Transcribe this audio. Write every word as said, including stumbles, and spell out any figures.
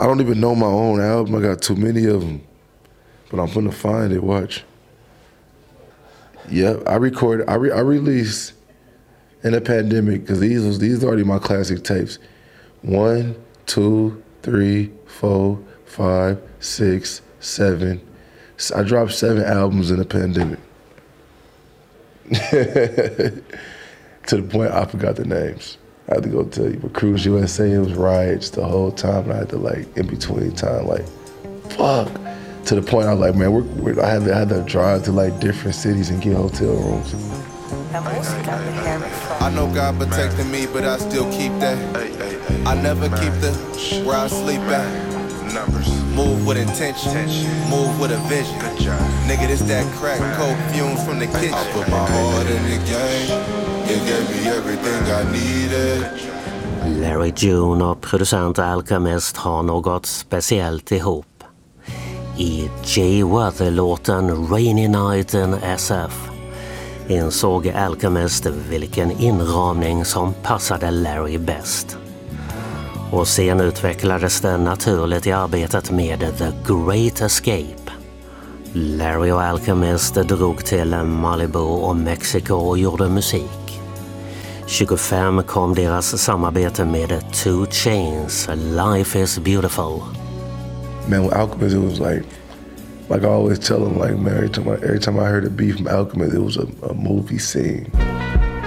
I don't even know my own album. I got too many of them. But I'm gonna find it, watch. Yep, I recorded, I, re, I released in the pandemic, because these was these are already my classic tapes. One, two, three, four, five, six, seven. I dropped seven albums in the pandemic. To the point I forgot the names. I had to go tell you, but Cruise U S A, it was riots the whole time, and I had to like, in between time, like, fuck. To the point I was like, man, we're, we're, I, had to, I had to drive to like different cities and get hotel rooms. I know God protected me, but I still keep that. I never keep the where I sleep at. Move with intention, move with a vision. Nigga, this that crack coke fumes from the kitchen. I put my heart in the game. It gave me everything I needed. Larry June och producent Alchemist har något speciellt ihop. I Jay Worthy-låten Rainy Night in S F insåg Alchemist vilken inramning som passade Larry bäst. Och sen utvecklades det naturligt i arbetet med The Great Escape. Larry och Alchemist drog till Malibu och Mexiko och gjorde musik. tjugofem kom deras samarbete med Two Chainz, Life is Beautiful. Man, with Alchemist, it was like, like I always tell them, like, man, every time I, every time I heard a beat from Alchemist, it was a, a movie scene.